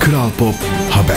Kral Pop Haber.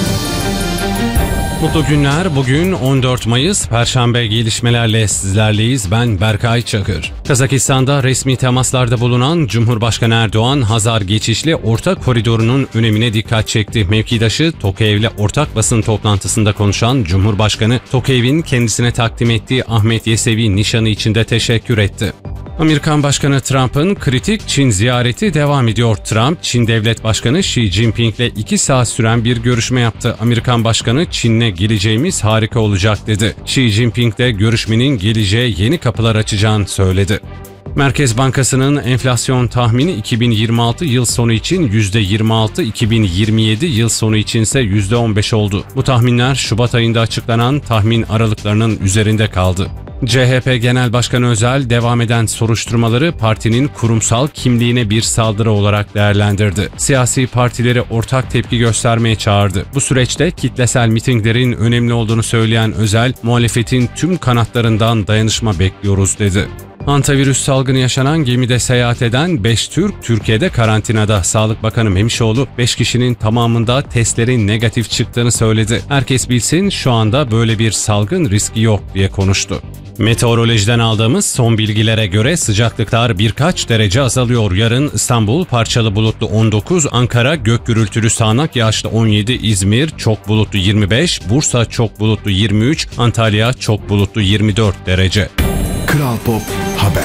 Mutlu günler. Bugün 14 Mayıs Perşembe, gelişmelerle sizlerleyiz. Ben Berkay Çakır. Kazakistan'da resmi temaslarda bulunan Cumhurbaşkanı Erdoğan, Hazar geçişli ortak koridorunun önemine dikkat çekti. Mevkidaşı Tokayev'le ortak basın toplantısında konuşan Cumhurbaşkanı, Tokayev'in kendisine takdim ettiği Ahmet Yesevi nişanı için de teşekkür etti. Amerikan Başkanı Trump'ın kritik Çin ziyareti devam ediyor. Trump, Çin Devlet Başkanı Xi Jinping'le 2 saat süren bir görüşme yaptı. Amerikan Başkanı, Çin'le geleceğimiz harika olacak dedi. Xi Jinping de görüşmenin geleceğe yeni kapılar açacağını söyledi. Merkez Bankası'nın enflasyon tahmini 2026 yıl sonu için %26, 2027 yıl sonu içinse %15 oldu. Bu tahminler Şubat ayında açıklanan tahmin aralıklarının üzerinde kaldı. CHP Genel Başkanı Özel, devam eden soruşturmaları partinin kurumsal kimliğine bir saldırı olarak değerlendirdi. Siyasi partileri ortak tepki göstermeye çağırdı. Bu süreçte kitlesel mitinglerin önemli olduğunu söyleyen Özel, muhalefetin tüm kanatlarından dayanışma bekliyoruz dedi. Antivirüs salgını yaşanan gemide seyahat eden 5 Türk, Türkiye'de karantinada. Sağlık Bakanı Memişoğlu, 5 kişinin tamamında testlerin negatif çıktığını söyledi. Herkes bilsin, şu anda böyle bir salgın riski yok diye konuştu. Meteorolojiden aldığımız son bilgilere göre sıcaklıklar birkaç derece azalıyor. Yarın İstanbul parçalı bulutlu 19, Ankara gök gürültülü sağanak yağışlı 17, İzmir çok bulutlu 25, Bursa çok bulutlu 23, Antalya çok bulutlu 24 derece. Kral Pop Haber.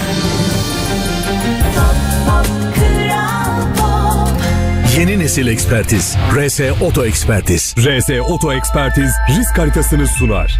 Yeni nesil ekspertiz. RS Oto Ekspertiz. RS Oto Ekspertiz risk haritasını sunar.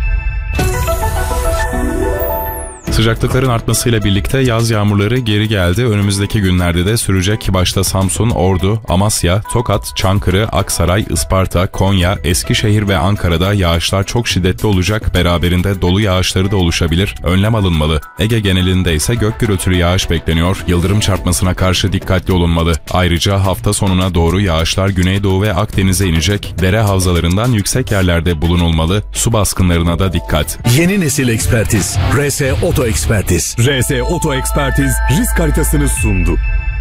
Sıcaklıkların artmasıyla birlikte yaz yağmurları geri geldi. Önümüzdeki günlerde de sürecek. Başta Samsun, Ordu, Amasya, Tokat, Çankırı, Aksaray, Isparta, Konya, Eskişehir ve Ankara'da yağışlar çok şiddetli olacak. Beraberinde dolu yağışları da oluşabilir. Önlem alınmalı. Ege genelinde ise gök gürültülü yağış bekleniyor. Yıldırım çarpmasına karşı dikkatli olunmalı. Ayrıca hafta sonuna doğru yağışlar Güneydoğu ve Akdeniz'e inecek. Dere havzalarından yüksek yerlerde bulunulmalı. Su baskınlarına da dikkat. Yeni nesil ekspertiz. RS Oto Ekspertiz. RS Oto Ekspertiz risk haritasını sundu.